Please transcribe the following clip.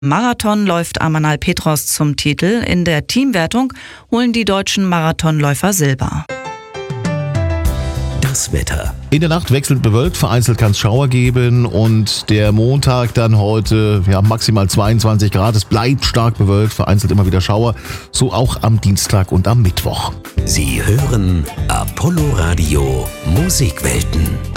Marathon läuft Amanal Petros zum Titel. In der Teamwertung holen die deutschen Marathonläufer Silber. Das Wetter. In der Nacht wechselnd bewölkt, vereinzelt kann es Schauer geben und der Montag dann heute maximal 22 Grad. Es bleibt stark bewölkt, vereinzelt immer wieder Schauer, so auch am Dienstag und am Mittwoch. Sie hören Apollo Radio Musikwelten.